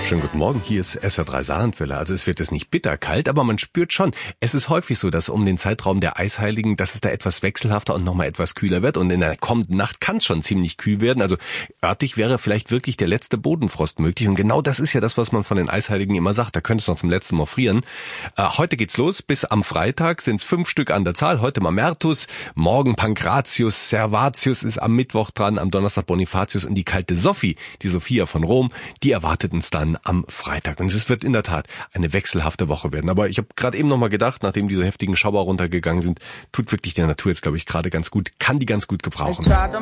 Schönen guten Morgen, hier ist SR3 Saarlandwelle. Also es wird jetzt nicht bitterkalt, aber man spürt schon, es ist häufig so, dass um den Zeitraum der Eisheiligen, dass es da etwas wechselhafter und nochmal etwas kühler wird. Und in der kommenden Nacht kann es schon ziemlich kühl werden. Also örtlich wäre vielleicht wirklich der letzte Bodenfrost möglich. Und genau das ist ja das, was man von den Eisheiligen immer sagt. Da könnte es noch zum letzten Mal frieren. Heute geht's los. Bis am Freitag sind es 5 Stück an der Zahl. Heute Mamertus, morgen Pankratius, Servatius ist am Mittwoch dran, am Donnerstag Bonifatius und die kalte Sophie, die Sophia von Rom, die erwartet uns dann am Freitag. Und es wird in der Tat eine wechselhafte Woche werden. Aber ich habe gerade eben nochmal gedacht, nachdem diese heftigen Schauer runtergegangen sind, tut wirklich der Natur jetzt, glaube ich, gerade ganz gut, kann die ganz gut gebrauchen.